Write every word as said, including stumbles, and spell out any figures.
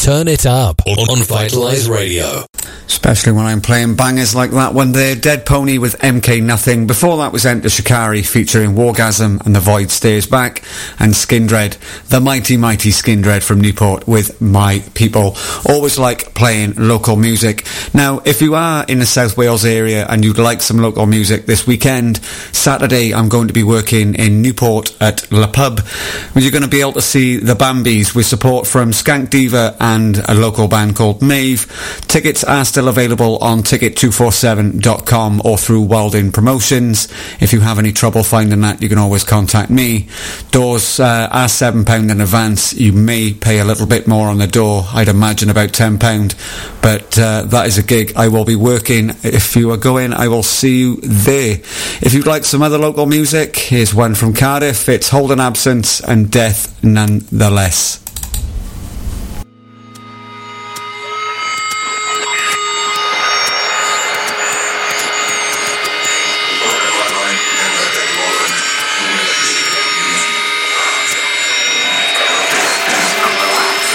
Turn it up on Vitalize Radio. Especially when I'm playing bangers like that one there, Dead Pony with M K Nothing. Before that was Enter Shikari featuring Wargasm and The Void Stares Back, and Skindred, the mighty mighty Skindred from Newport with My People. Always like playing local music. Now, if you are in the South Wales area and you'd like some local music this weekend, Saturday I'm going to be working in Newport at La Pub, where you're going to be able to see the Bambies with support from Skank Diva and a local band called Maeve. Tickets are still available on ticket two four seven dot com or through Wilding Promotions. If you have any trouble finding that, you can always contact me. Doors uh, are seven pounds in advance. You may pay a little bit more on the door, I'd imagine about ten pounds, but uh, that is a gig I will be working. If you are going, I will see you there. If you'd like some other local music, here's one from Cardiff. It's Holding Absence and Death Nonetheless.